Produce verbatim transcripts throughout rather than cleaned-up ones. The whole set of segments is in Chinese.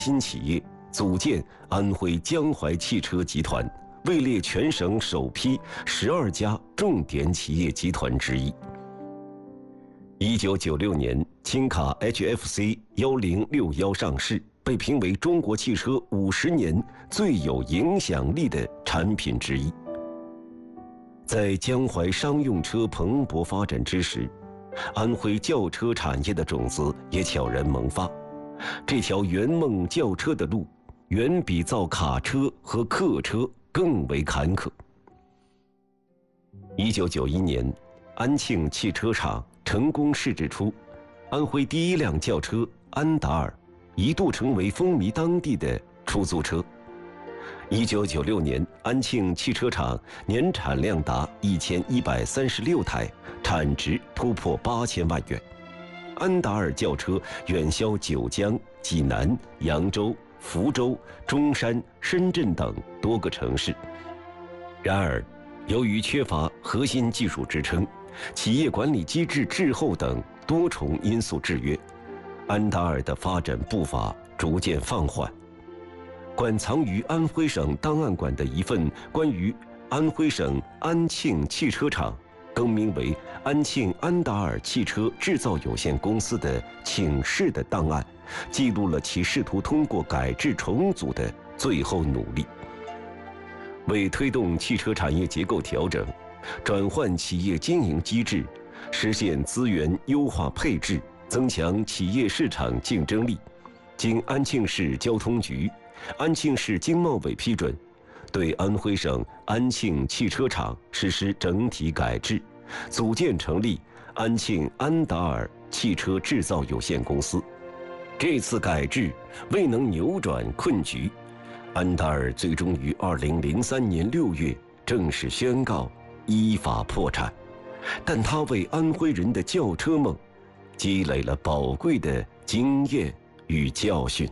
新企业，组建安徽江淮汽车集团，位列全省首批十二家重点企业集团之一。一九九六年，轻卡 H F C 一零六一上市，被评为中国汽车五十年最有影响力的产品之一。在江淮商用车蓬勃发展之时，安徽轿车产业的种子也悄然萌发。这条圆梦轿车的路，远比造卡车和客车更为坎坷。一九九一年，安庆汽车厂成功试制出安徽第一辆轿车安达尔，一度成为风靡当地的出租车。一九九六年，安庆汽车厂年产量达一千一百三十六台，产值突破八千万元。安达尔轿车远销九江、济南、扬州、福州、中山、深圳等多个城市。然而，由于缺乏核心技术支撑，企业管理机制滞后等多重因素制约，安达尔的发展步伐逐渐放缓。馆藏于安徽省档案馆的一份关于安徽省安庆汽车厂更名为安庆安达尔汽车制造有限公司的请示的档案，记录了其试图通过改制重组的最后努力。为推动汽车产业结构调整，转换企业经营机制，实现资源优化配置，增强企业市场竞争力，经安庆市交通局、安庆市经贸委批准，对安徽省安庆汽车厂实施整体改制，组建成立安庆安达尔汽车制造有限公司。这次改制未能扭转困局，安达尔最终于二零零三年六月正式宣告依法破产，但它为安徽人的轿车梦积累了宝贵的经验与教训。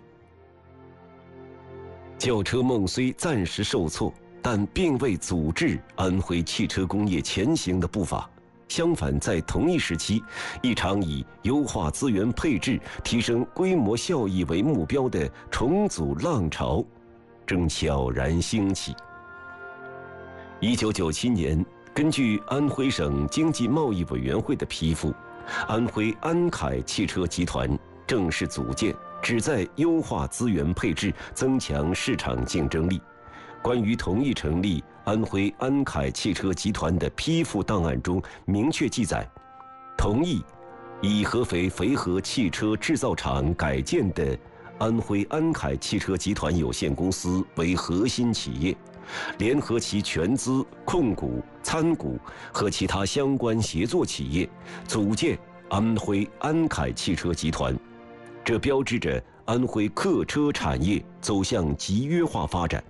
轿车梦虽暂时受挫，但并未阻滞安徽汽车工业前行的步伐。相反，在同一时期，一场以优化资源配置、提升规模效益为目标的重组浪潮正悄然兴起。一九九七年，根据安徽省经济贸易委员会的批复，安徽安凯汽车集团正式组建，旨在优化资源配置，增强市场竞争力。关于同意成立安徽安凯汽车集团的批复档案中明确记载，同意以合肥肥和汽车制造厂改建的安徽安凯汽车集团有限公司为核心企业，联合其全资、控股、参股和其他相关协作企业，组建安徽安凯汽车集团。这标志着安徽客车产业走向集约化发展。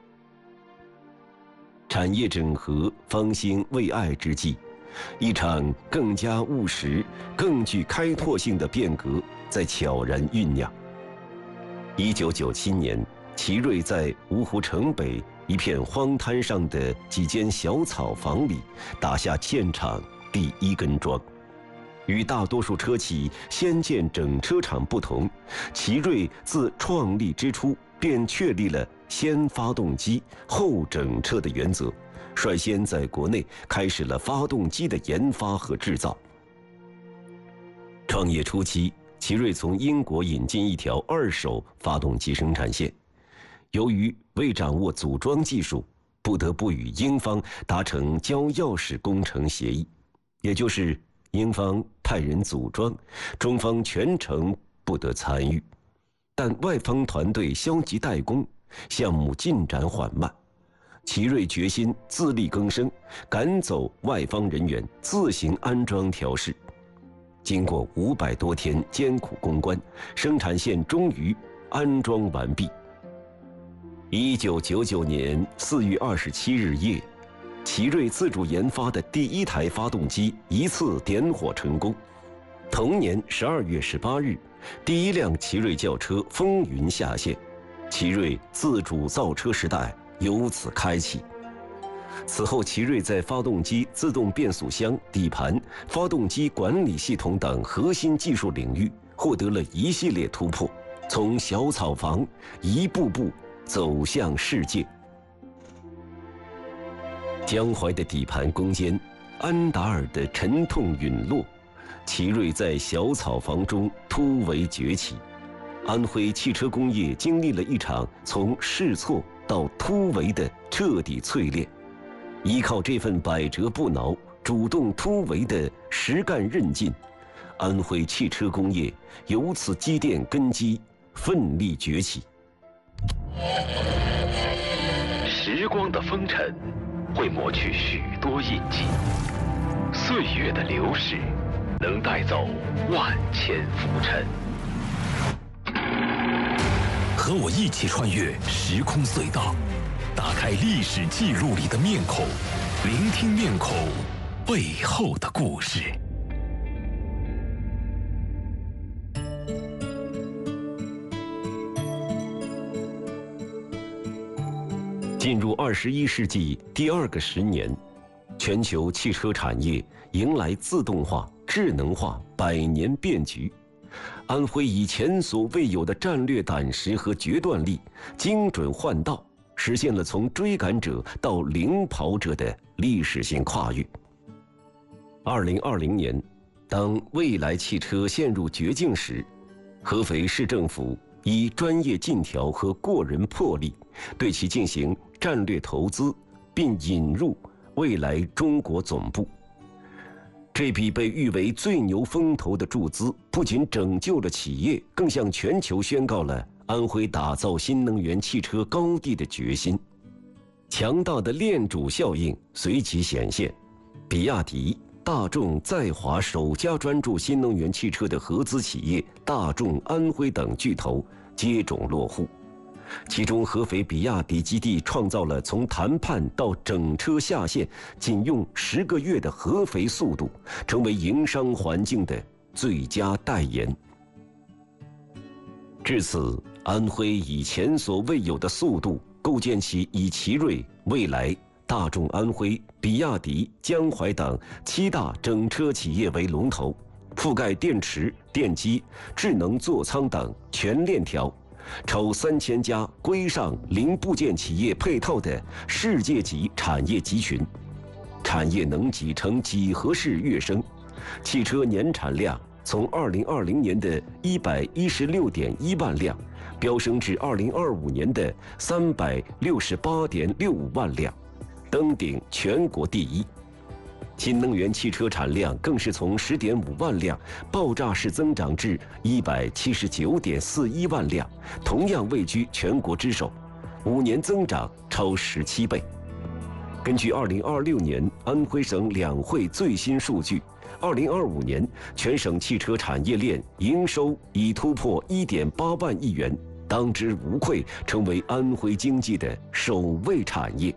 产业整合方兴未艾之际，一场更加务实、更具开拓性的变革在悄然酝酿。一九九七年，奇瑞在芜湖城北一片荒滩上的几间小草房里打下建厂第一根桩。与大多数车企先建整车厂不同，奇瑞自创立之初便确立了先发动机后整车的原则，率先在国内开始了发动机的研发和制造。创业初期，奇瑞从英国引进一条二手发动机生产线，由于未掌握组装技术，不得不与英方达成交钥匙工程协议，也就是英方派人组装，中方全程不得参与。但外方团队消极怠工，项目进展缓慢。奇瑞决心自力更生，赶走外方人员，自行安装调试。经过五百多天艰苦攻关，生产线终于安装完毕。一九九九年四月二十七日夜，奇瑞自主研发的第一台发动机一次点火成功。同年十二月十八日，第一辆奇瑞轿车风云下线，奇瑞自主造车时代由此开启。此后，奇瑞在发动机、自动变速箱、底盘、发动机管理系统等核心技术领域获得了一系列突破， 从小草房一步步走向世界。江淮的底盘攻坚，安达尔的沉痛陨落，奇瑞在小草房中突围崛起。安徽汽车工业经历了一场从试错到突围的彻底淬炼，依靠这份百折不挠、主动突围的实干韧劲，安徽汽车工业由此积淀根基，奋力崛起。 时光的风尘会抹去许多印记，岁月的流逝能带走万千浮尘。和我一起穿越时空隧道，打开历史记录里的面孔，聆听面孔背后的故事。 进入二十一世纪第二个十年，全球汽车产业迎来自动化、智能化百年变局。安徽以前所未有的战略胆识和决断力，精准换道，实现了从追赶者到领跑者的历史性跨越。二零二零年，当蔚来汽车陷入绝境时，合肥市政府以专业尽调和过人魄力，对其进行战略投资，并引入蔚来中国总部。这笔被誉为最牛风投的注资，不仅拯救了企业，更向全球宣告了安徽打造新能源汽车高地的决心。强大的链主效应随即显现，比亚迪、大众在华首家专注新能源汽车的合资企业大众安徽等巨头接踵落户。其中合肥比亚迪基地创造了从谈判到整车下线仅用十个月的合肥速度，成为营商环境的最佳代言。至此，安徽以前所未有的速度构建起以奇瑞、蔚来、大众安徽、比亚迪、江淮等七大整车企业为龙头，覆盖电池、电机、智能座舱等全链条，超三千家规上零部件企业配套的世界级产业集群，产业能级呈几何式跃升，汽车年产量从二零二零年的一百一十六点一万辆，飙升至二零二五年的三百六十八点六五万辆，登顶全国第一。新能源汽车产量更是从十点五万辆爆炸式增长至一百七十九点四一万辆，同样位居全国之首，五年增长超十七倍。根据二零二六年安徽省两会最新数据，二零二五年全省汽车产业链营收已突破一点八万亿元，当之无愧成为安徽经济的首位产业。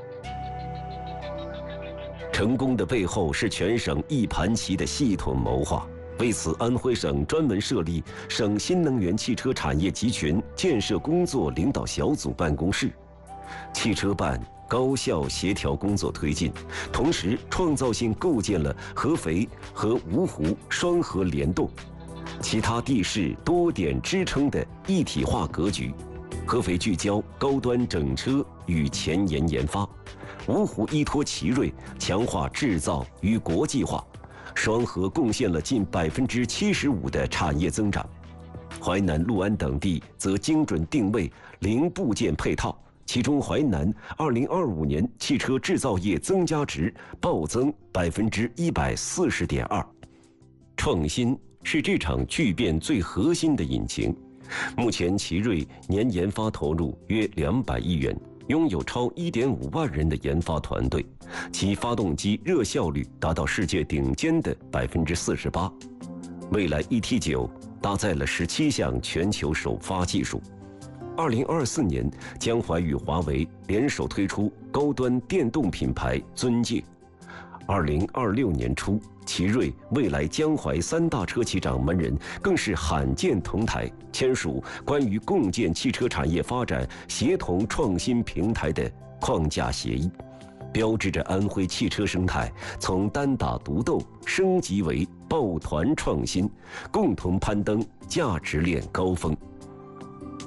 成功的背后是全省一盘棋的系统谋划。为此，安徽省专门设立省新能源汽车产业集群建设工作领导小组办公室，汽车办高效协调工作推进，同时创造性构建了合肥和芜湖双河联动、其他地势多点支撑的一体化格局。合肥聚焦高端整车与前沿研发，芜湖依托奇瑞强化制造与国际化，双河贡献了近百分之七十五的产业增长。淮南、六安等地则精准定位零部件配套，其中淮南二零二五年汽车制造业增加值暴增百分之一百四十点二。创新是这场巨变最核心的引擎。目前，奇瑞年研发投入约两百亿元，拥有超一点五万人的研发团队，其发动机热效率达到世界顶尖的百分之四十八。蔚来 E T 九搭载了十七项全球首发技术。二零二四年，江淮与华为联手推出高端电动品牌尊界。二零二六年初，奇瑞、蔚来、江淮三大车企掌门人更是罕见同台签署关于共建汽车产业发展协同创新平台的框架协议，标志着安徽汽车生态从单打独斗升级为抱团创新，共同攀登价值链高峰。